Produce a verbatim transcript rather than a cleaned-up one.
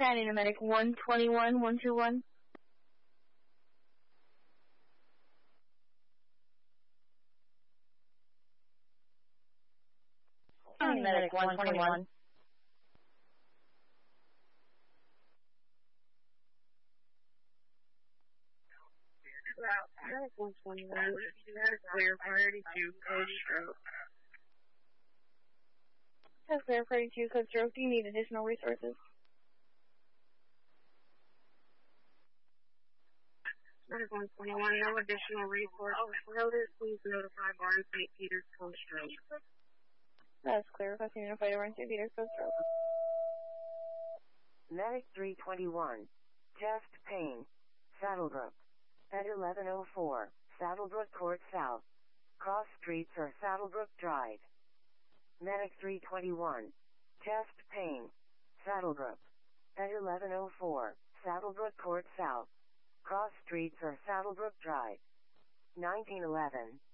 County Medic one twenty-one, one two one. County Medic one twenty-one. Medic one twenty-one, you had a clear priority two, code stroke. That's clear priority two, code stroke. Do you need additional resources? Medic one twenty-one, no additional resources noted. Please notify Barnes Saint Peter's code stroke. That's clear. Requesting notified Barnes Saint Peter's code stroke. Medic three twenty-one, chest pain, Saddlebrook. At eleven oh four, Saddlebrook Court South. Cross streets or Saddlebrook Drive. Medic three twenty-one, chest pain, Saddlebrook. At eleven oh four, Saddlebrook Court South. Cross streets or Saddlebrook Drive. nineteen eleven.